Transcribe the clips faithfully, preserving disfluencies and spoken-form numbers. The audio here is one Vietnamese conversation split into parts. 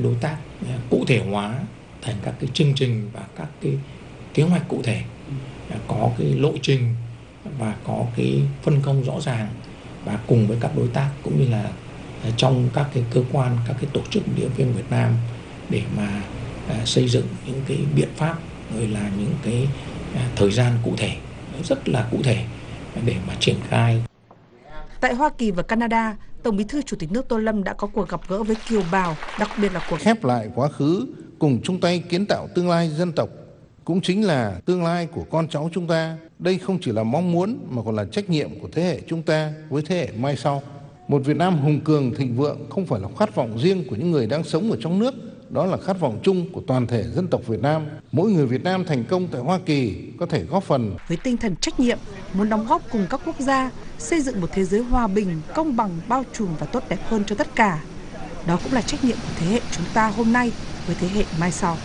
đối tác, cụ thể hóa thành các cái chương trình và các cái kế hoạch cụ thể, có cái lộ trình và có cái phân công rõ ràng, và cùng với các đối tác cũng như là trong các cái cơ quan, các cái tổ chức địa phương Việt Nam để mà xây dựng những cái biện pháp, rồi là những cái thời gian cụ thể, rất là cụ thể để mà triển khai. Tại Hoa Kỳ và Canada, Tổng Bí thư Chủ tịch nước Tô Lâm đã có cuộc gặp gỡ với kiều bào, đặc biệt là cuộc khép lại quá khứ, cùng chung tay kiến tạo tương lai dân tộc, cũng chính là tương lai của con cháu chúng ta. Đây không chỉ là mong muốn mà còn là trách nhiệm của thế hệ chúng ta với thế hệ mai sau. Một Việt Nam hùng cường thịnh vượng không phải là khát vọng riêng của những người đang sống ở trong nước, đó là khát vọng chung của toàn thể dân tộc Việt Nam. Mỗi người Việt Nam thành công tại Hoa Kỳ có thể góp phần với tinh thần trách nhiệm, muốn đóng góp cùng các quốc gia xây dựng một thế giới hòa bình, công bằng, bao trùm và tốt đẹp hơn cho tất cả. Đó cũng là trách nhiệm của thế hệ chúng ta hôm nay với thế hệ mai sau.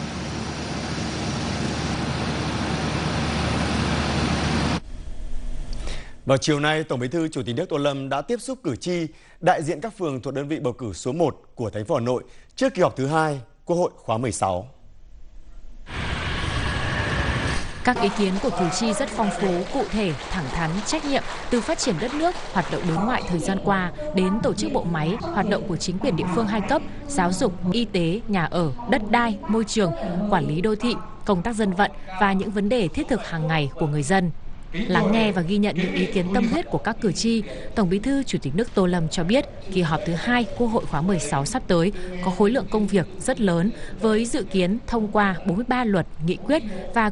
Vào chiều nay, Tổng Bí thư Chủ tịch nước Tô Lâm đã tiếp xúc cử tri, đại diện các phường thuộc đơn vị bầu cử số một của thành phố Hà Nội trước kỳ họp thứ hai Quốc hội khóa mười sáu. Các ý kiến của cử tri rất phong phú, cụ thể, thẳng thắn, trách nhiệm, từ phát triển đất nước, hoạt động đối ngoại thời gian qua đến tổ chức bộ máy, hoạt động của chính quyền địa phương hai cấp, giáo dục, y tế, nhà ở, đất đai, môi trường, quản lý đô thị, công tác dân vận và những vấn đề thiết thực hàng ngày của người dân. Lắng nghe và ghi nhận những ý kiến tâm huyết của các cử tri, Tổng Bí thư Chủ tịch nước Tô Lâm cho biết kỳ họp thứ hai Quốc hội khóa mười sáu sắp tới có khối lượng công việc rất lớn với dự kiến thông qua bốn mươi ba luật, nghị quyết và